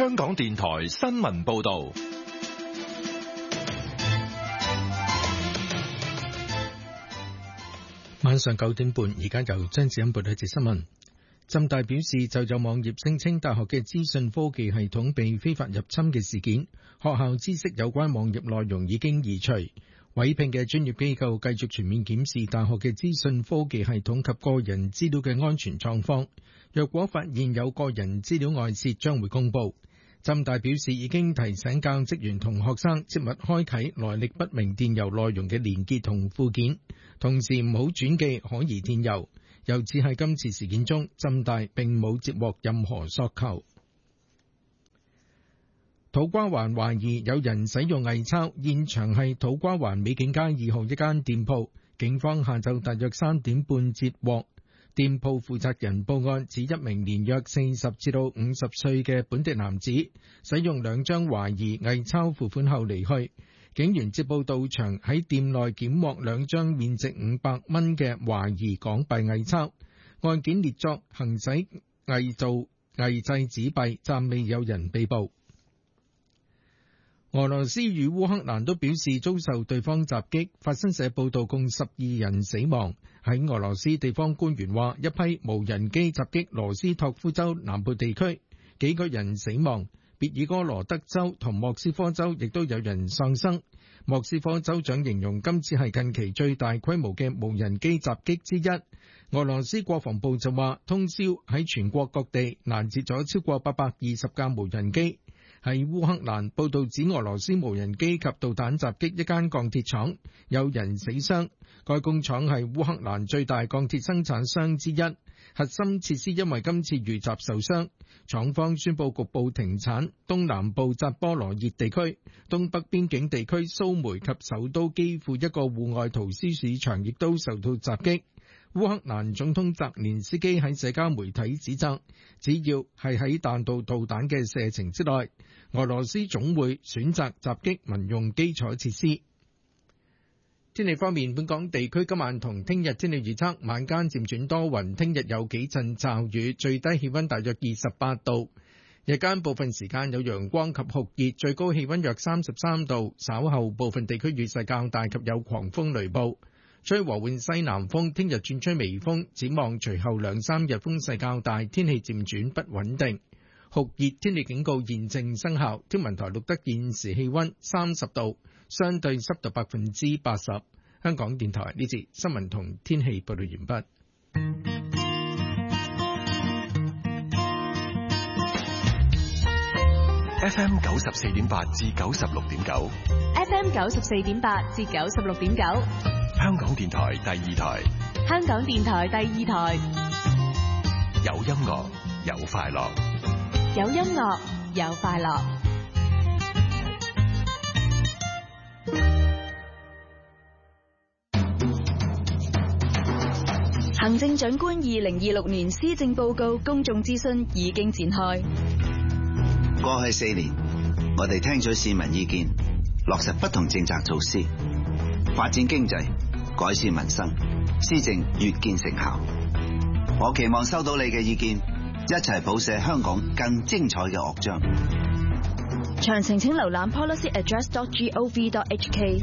香港電台新聞報道。 晚上9點半，而家由張子欣報道一節新聞。浸大表示，就有網頁聲稱大學嘅資訊科技系統被非法入侵嘅事件，學校知悉有關網頁內容已經移除。委聘嘅專業機構繼續全面檢視大學嘅資訊科技系統及個人資料嘅安全狀況。若果發現有個人資料外泄，將會公佈。浸大表示已經提醒教職員同學生切勿開啟來歷不明電郵內容嘅連結同附件，同時唔好轉寄可疑電郵。又指喺今次事件中，浸大並冇接獲任何索求。土瓜灣懷疑有人使用偽鈔，現場係土瓜灣美景街2號一間店鋪。警方下晝大約3點半接獲店鋪負責人報案，指一名年約40至到50歲嘅本地男子使用2張懷疑偽鈔付款後離去。警員接報到場，喺店內檢獲2張面值500蚊嘅懷疑港幣偽鈔，案件列作行使偽造偽製紙幣，暫未有人被捕。俄羅斯與烏克蘭都表示遭受對方襲擊，法新社報道共12人死亡。喺俄羅斯地方官員話，一批無人機襲擊羅斯托夫州南部地區，幾個人死亡。別爾哥羅德州同莫斯科州亦都有人喪生。莫斯科州長形容今次係近期最大規模嘅無人機襲擊之一。俄羅斯國防部就話，通宵喺全國各地攔截咗超過820架無人機。喺烏克蘭，報道指俄羅斯無人機及導彈襲擊一間鋼鐵廠，有人死傷。該工廠係烏克蘭最大鋼鐵生產商之一，核心設施因為今次遇襲受傷。廠方宣布局部停產，東南部扎波羅熱地區、東北邊境地區蘇梅及首都基輔一個戶外圖書市場亦都受到襲擊。烏克蘭總統澤連斯基喺社交媒體指責，只要係喺彈道導彈嘅射程之內，俄羅斯總會選擇襲擊民用基礎設施。天氣方面，本港地區今晚同聽日天氣預測，晚間漸轉多雲，聽日有幾陣驟雨，最低氣溫大約28度，日間部分時間有陽光及酷熱，最高氣溫約33度，稍後部分地區雨勢較大及有狂風雷暴。吹和緩西南風，聽日轉吹微風，展望隨後2-3日風勢較大，天氣漸轉不穩定。酷熱天氣警告現正生效。天文台錄得現時氣溫30度，相對濕度80%。香港電台呢節新聞同天氣報道完畢。 FM 94.8至96.9 ，FM 94.8至96.9， 香港電台第2台， 香港電台第2台， 有音樂有快樂， 有音樂有快樂。行政長官2026年施政報告公眾諮詢已經展開。 過去4年，我哋聽咗市民意見，落實不同政策措施，發展經濟，改善民生，施政越見成效。我期望收到你嘅意見，一齊譜寫香港更精彩嘅樂章。 詳情請瀏覽 policyaddress.gov.hk。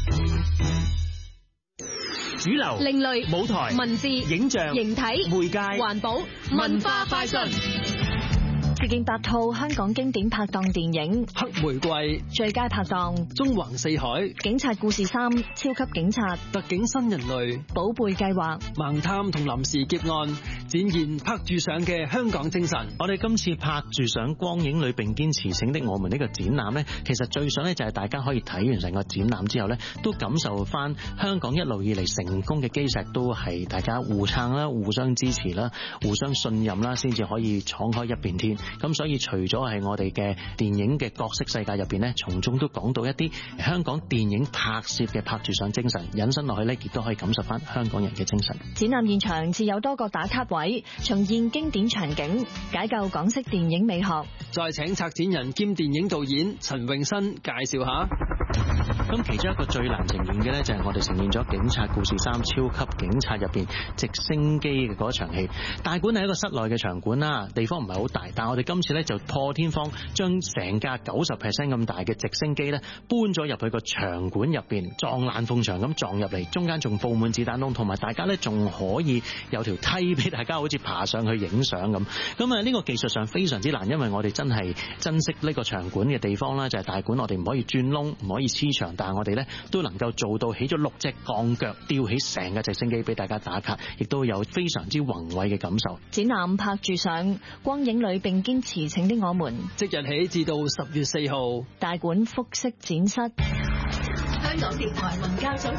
主流、 另類、 舞台、 文字、 影像、 形體、 媒介、 環保、文化快訊。接見8套香港經典拍檔電影： 黑玫瑰、 最佳拍檔、 縱橫四海、 警察故事3、超級警察、 特警新人類、 寶貝計劃、 盲探同臨時劫案，展現拍住上嘅香港精神。 我哋今次拍住上光影裏並肩馳騁的我們呢個展覽呢，其實最想呢就係大家可以睇完成個展覽之後呢，都感受翻香港一路以嚟成功嘅基石，都係大家互撐啦、互相支持啦、互相信任啦，先至可以闖開一片天。咁所以除咗係我哋嘅電影嘅角色世界入邊呢，從中都講到一啲香港電影拍攝嘅拍住上精神，引申落去呢，亦都可以感受翻香港人嘅精神。 展覽現場設有多個打卡位，重現經典場景，解構港式電影美學。 再請策展人兼電影導演陳詠燊介紹下。 咁其中一個最難呈現嘅咧，就係我哋呈現咗《警察故事3超級警察》入邊直升機嘅嗰一場戲。大館係一個室內嘅場館啦，地方唔係好大，但係我哋今次咧就破天荒將成架90% 咁大嘅直升機咧搬咗入去個場館入邊，撞爛鳳牆咁撞入嚟，中間仲佈滿子彈窿，同埋大家咧仲可以有條梯俾大家好似爬上去影相咁。咁啊呢個技術上非常之難，因為我哋真係珍惜呢個場館嘅地方啦，就係大館我哋唔可以鑽窿，唔可以黐牆，但係我哋咧都能夠做到起咗6隻鋼腳吊起成架直升機俾大家打卡，亦都有非常之宏偉嘅感受。 展覽拍住上，光影裏並肩馳騁的我們， 即日起至到10月4號， 大館複式展室。 香港電台文教組